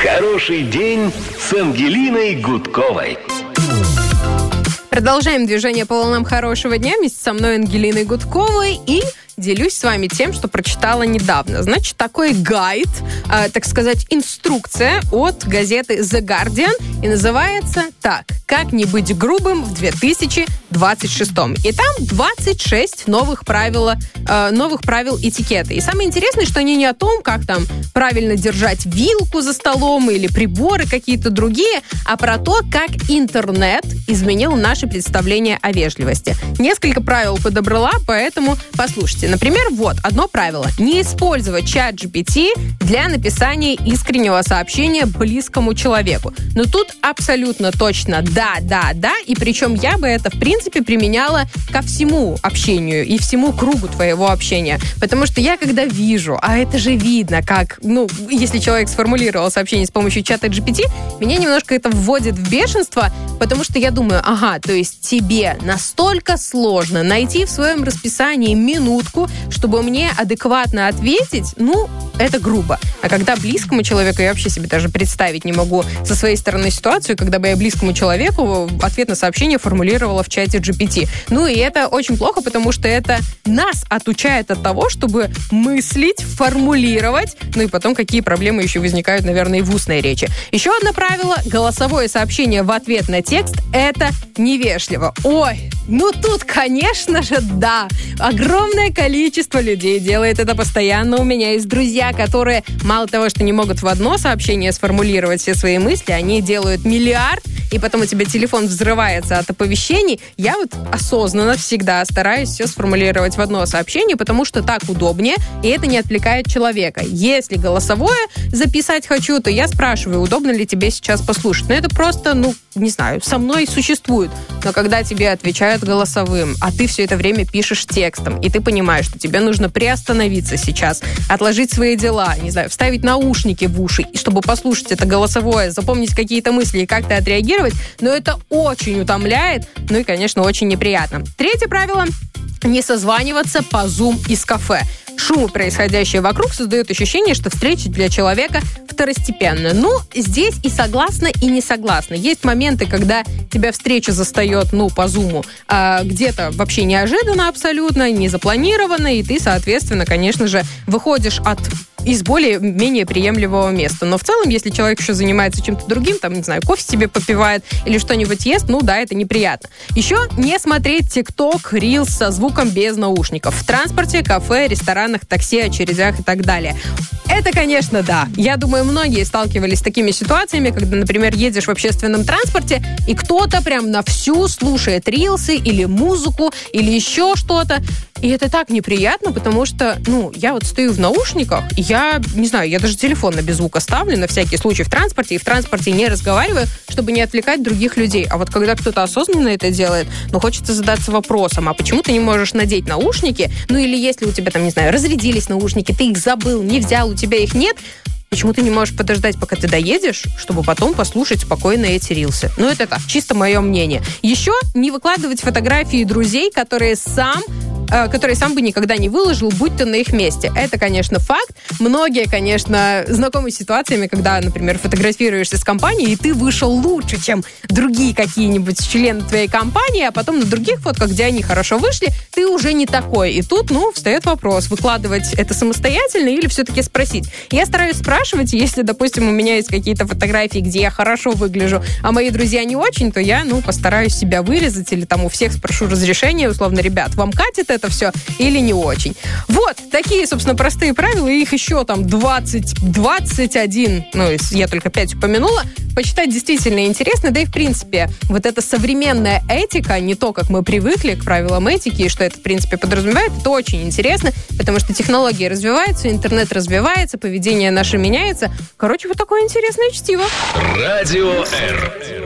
Хороший день с Ангелиной Гудковой. Продолжаем движение по волнам хорошего дня вместе со мной, Ангелиной Гудковой, и делюсь с вами тем, что прочитала недавно. Значит, такой гайд, так сказать, инструкция от газеты The Guardian, и называется так: «Как не быть грубым в 2026». И там 26 новых правил этикета. И самое интересное, что они не о том, как там правильно держать вилку за столом или приборы какие-то другие, а про то, как интернет изменил наши представления о вежливости. Несколько правил подобрала, поэтому послушайте. Например, вот одно правило: не использовать чат GPT для написания искреннего сообщения близкому человеку. Но тут абсолютно точно да, и причем я бы это, в принципе, применяла ко всему общению и всему кругу твоего общения. Потому что я когда вижу, а это же видно, как, если человек сформулировал сообщение с помощью чата GPT, меня немножко это вводит в бешенство, потому что я думаю, то есть тебе настолько сложно найти в своем расписании минутку, чтобы мне адекватно ответить, это грубо. А когда близкому человеку, я вообще себе даже представить не могу со своей стороны ситуацию, когда бы я близкому человеку ответ на сообщение формулировала в чате GPT. И это очень плохо, потому что это нас отучает от того, чтобы мыслить, формулировать, и потом какие проблемы еще возникают, наверное, и в устной речи. Еще одно правило: голосовое сообщение в ответ на текст — это невежливо. Тут, конечно же, да. Огромное количество людей делает это постоянно. У меня есть друзья, которые мало того, что не могут в одно сообщение сформулировать все свои мысли, они делают миллиард, и потом у тебя телефон взрывается от оповещений. Я осознанно всегда стараюсь все сформулировать в одно сообщение, потому что так удобнее, и это не отвлекает человека. Если голосовое записать хочу, то я спрашиваю, удобно ли тебе сейчас послушать. Это просто, не знаю, со мной существует. Но когда тебе отвечают голосовым, а ты все это время пишешь текстом, и ты понимаешь, что тебе нужно приостановиться сейчас, отложить свои дела, не знаю, вставить наушники в уши, чтобы послушать это голосовое, запомнить какие-то мысли и как-то отреагировать, но это очень утомляет, и, конечно, очень неприятно. Третье правило: не созваниваться по Zoom из кафе. Шум, происходящий вокруг, создает ощущение, что встреча для человека второстепенна. Здесь и согласна, и не согласна. Есть моменты, когда тебя встреча застает, по Зуму, где-то вообще неожиданно абсолютно, не запланированно, и ты, соответственно, конечно же, выходишь из более-менее приемлемого места. Но в целом, если человек еще занимается чем-то другим, кофе себе попивает или что-нибудь ест, это неприятно. Еще не смотреть ТикТок, Рилс со звуком без наушников. В транспорте, кафе, ресторанах, такси, очередях и так далее. Это, конечно, да. Я думаю, многие сталкивались с такими ситуациями, когда, например, едешь в общественном транспорте, и кто-то прям на всю слушает рилсы или музыку, или еще что-то. И это так неприятно, потому что, я стою в наушниках, и я, не знаю, я даже телефон на без звука ставлю на всякий случай в транспорте, и в транспорте не разговариваю, чтобы не отвлекать других людей. А когда кто-то осознанно это делает, хочется задаться вопросом: а почему ты не можешь надеть наушники? Или если у тебя разрядились наушники, ты их забыл, не взял, у тебя их нет, почему ты не можешь подождать, пока ты доедешь, чтобы потом послушать спокойно эти рилсы? Это так, чисто мое мнение. Еще не выкладывать фотографии друзей, которые сам бы никогда не выложил, будь то на их месте. Это, конечно, факт. Многие, конечно, знакомы с ситуациями, когда, например, фотографируешься с компанией, и ты вышел лучше, чем другие какие-нибудь члены твоей компании, а потом на других фотках, где они хорошо вышли, ты уже не такой. И тут, встает вопрос: выкладывать это самостоятельно или все-таки спросить? Я стараюсь спрашивать, если, допустим, у меня есть какие-то фотографии, где я хорошо выгляжу, а мои друзья не очень, то я, постараюсь себя вырезать или у всех спрошу разрешение, условно: ребят, вам катит это все или не очень? Такие, собственно, простые правила, их еще 21, я только 5 упомянула. Почитать действительно интересно, да и, в принципе, эта современная этика, не то, как мы привыкли к правилам этики, и что это, в принципе, подразумевает, это очень интересно, потому что технологии развиваются, интернет развивается, поведение наше меняется. Такое интересное чтиво. Радио Р.